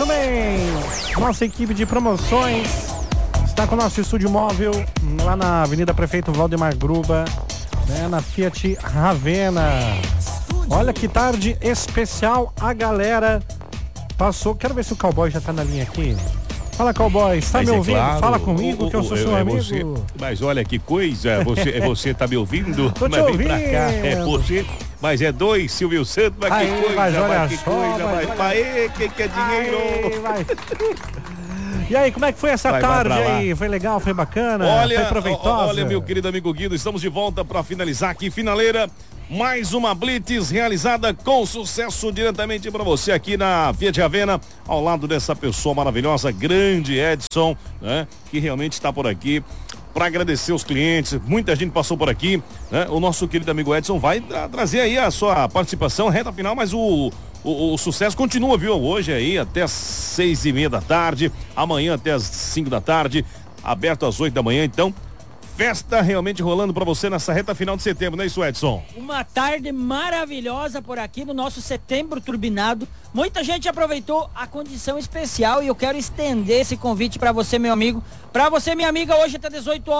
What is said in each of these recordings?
Muito bem, nossa equipe de promoções está com o nosso estúdio móvel lá na Avenida Prefeito Valdemar Gruba, né, na Fiat Ravenna. Olha que tarde especial, a galera passou. Quero ver se o Cowboy já tá na linha aqui. Fala, Cowboy, está me ouvindo? Claro, fala comigo que eu sou seu amigo. Você, mas olha que coisa, você tá me ouvindo? Tô te ouvindo. Pra cá, você, mas é dois, Silvio Santos, mas que coisa, mas que coisa, mas que é dinheiro. E aí, como é que foi essa tarde aí? Foi legal, foi bacana? Olha, foi proveitosa? Olha, meu querido amigo Guido, estamos de volta para finalizar aqui, finaleira. Mais uma Blitz realizada com sucesso diretamente para você aqui na Fiat Ravenna, ao lado dessa pessoa maravilhosa, grande Edson, né? Que realmente está por aqui para agradecer os clientes. Muita gente passou por aqui, né? O nosso querido amigo Edson vai trazer aí a sua participação, reta final, mas o sucesso continua, viu? Hoje aí até às 6:30 da tarde, amanhã até às 5 da tarde, aberto às 8 da manhã, então festa realmente rolando pra você nessa reta final de setembro, não é isso, Edson? Uma tarde maravilhosa por aqui no nosso setembro turbinado. Muita gente aproveitou a condição especial e eu quero estender esse convite pra você, meu amigo. Pra você, minha amiga, hoje até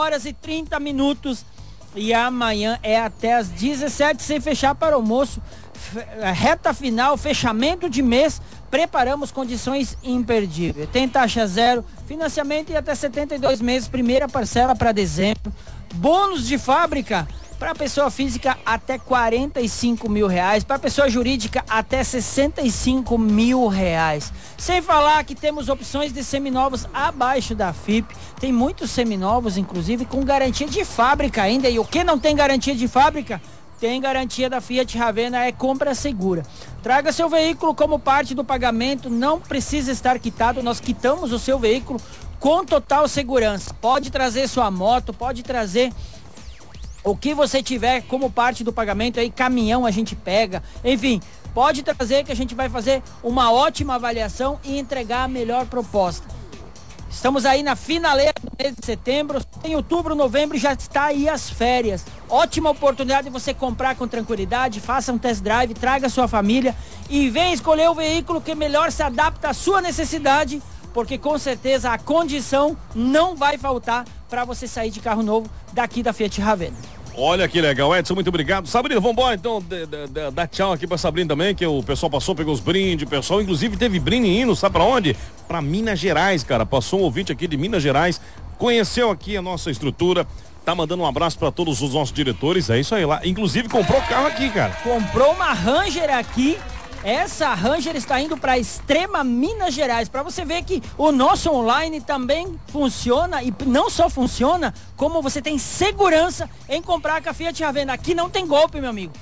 18h30 e amanhã é até às 17, sem fechar para o almoço. Reta final, fechamento de mês, preparamos condições imperdíveis. Tem taxa zero, financiamento e até 72 meses, primeira parcela para dezembro. Bônus de fábrica para pessoa física até R$45 mil, para pessoa jurídica até R$65 mil. Sem falar que temos opções de seminovos abaixo da FIP. Tem muitos seminovos, inclusive, com garantia de fábrica ainda. E o que não tem garantia de fábrica? Tem garantia da Fiat Ravenna, é compra segura. Traga seu veículo como parte do pagamento, não precisa estar quitado, nós quitamos o seu veículo com total segurança. Pode trazer sua moto, pode trazer o que você tiver como parte do pagamento, aí caminhão a gente pega, enfim, pode trazer que a gente vai fazer uma ótima avaliação e entregar a melhor proposta. Estamos aí na finaleira do mês de setembro, em outubro, novembro já está aí as férias. Ótima oportunidade de você comprar com tranquilidade, faça um test drive, traga sua família e venha escolher o veículo que melhor se adapta à sua necessidade, porque com certeza a condição não vai faltar para você sair de carro novo daqui da Fiat Ravenna. Olha que legal, Edson, muito obrigado. Sabrina, vambora então, dá tchau aqui pra Sabrina também, que o pessoal passou, pegou os brindes, o pessoal inclusive teve brinde indo, sabe pra onde? Pra Minas Gerais, cara, passou um ouvinte aqui de Minas Gerais, conheceu aqui a nossa estrutura, tá mandando um abraço pra todos os nossos diretores, é isso aí lá, inclusive comprou carro aqui, cara. Comprou uma Ranger aqui. Essa Ranger está indo para Extrema Minas Gerais, para você ver que o nosso online também funciona e não só funciona, como você tem segurança em comprar com a Fiat Ravenna. Aqui não tem golpe, meu amigo.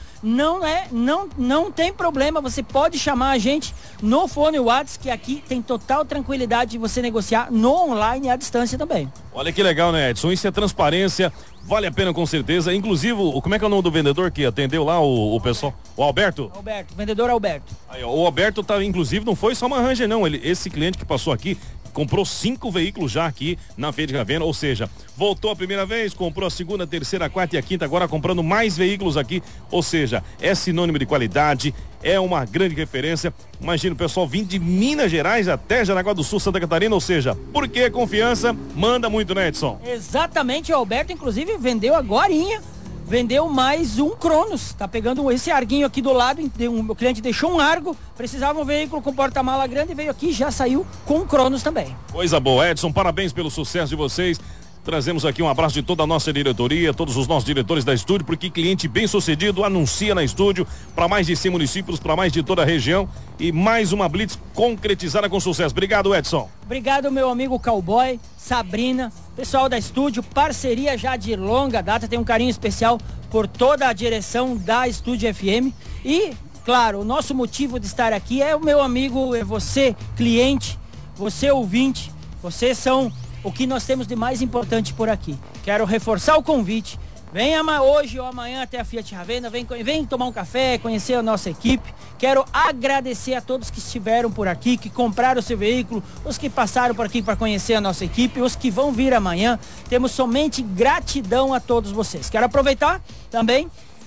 Não tem problema, você pode chamar a gente no fone WhatsApp, que aqui tem total tranquilidade de você negociar no online e à distância também. Olha que legal, né, Edson? Isso é transparência, vale a pena com certeza. Inclusive, como é que é o nome do vendedor que atendeu lá o pessoal? O Alberto? Alberto, vendedor Alberto. Aí, o Alberto tá, inclusive, não foi só uma Ranger, não. Esse cliente que passou aqui comprou 5 veículos já aqui na Fiat Ravenna, ou seja, voltou a primeira vez, comprou a segunda, a terceira, a quarta e a quinta, agora comprando mais veículos aqui, ou seja, é sinônimo de qualidade, é uma grande referência. Imagina o pessoal vindo de Minas Gerais até Jaraguá do Sul, Santa Catarina, ou seja, porque confiança manda muito, né, Edson? Exatamente, o Alberto inclusive vendeu agorinha, vendeu mais um Cronos, tá pegando esse Arguinho aqui do lado, o cliente deixou um Argo, precisava um veículo com porta-mala grande, veio aqui e já saiu com um Cronos também. Coisa boa, Edson, parabéns pelo sucesso de vocês. Trazemos aqui um abraço de toda a nossa diretoria, todos os nossos diretores da estúdio, porque cliente bem sucedido anuncia na estúdio para mais de 100 municípios, para mais de toda a região e mais uma Blitz concretizada com sucesso. Obrigado, Edson. Obrigado, meu amigo Cowboy, Sabrina, pessoal da estúdio, parceria já de longa data, tem um carinho especial por toda a direção da Estúdio FM e, claro, o nosso motivo de estar aqui é o meu amigo, é você, cliente, você ouvinte, vocês são o que nós temos de mais importante por aqui. Quero reforçar o convite. Venha hoje ou amanhã até a Fiat Ravenna, vem tomar um café, conhecer a nossa equipe. Quero agradecer a todos que estiveram por aqui, que compraram o seu veículo, os que passaram por aqui para conhecer a nossa equipe, os que vão vir amanhã. Temos somente gratidão a todos vocês. Quero aproveitar também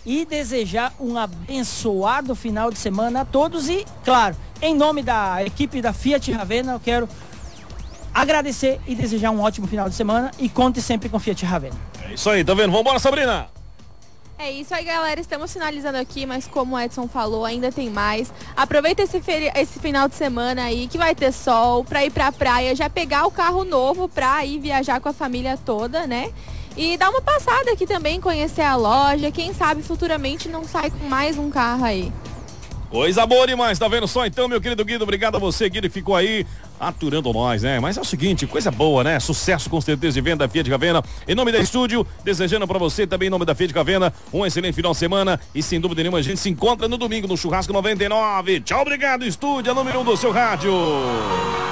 e desejar um abençoado final de semana a todos e, claro, em nome da equipe da Fiat Ravenna, eu quero agradecer e desejar um ótimo final de semana e conte sempre com Fiat Ravenna. É isso aí, tá vendo? Vambora, Sabrina! É isso aí, galera, estamos finalizando aqui, mas como o Edson falou, ainda tem mais. Aproveita esse final de semana aí, que vai ter sol, pra ir pra praia, já pegar o carro novo pra ir viajar com a família toda, né? E dar uma passada aqui também, conhecer a loja, quem sabe futuramente não sai com mais um carro aí. Coisa boa demais, tá vendo só então, meu querido Guido? Obrigado a você, Guido, que ficou aí aturando nós, né? Mas é o seguinte, coisa boa, né? Sucesso com certeza de venda da Fiat Ravenna. Em nome da estúdio, desejando pra você também em nome da Fiat Ravenna, um excelente final de semana e sem dúvida nenhuma a gente se encontra no domingo no Churrasco 99. Tchau, obrigado, estúdio, a número 1 do seu rádio.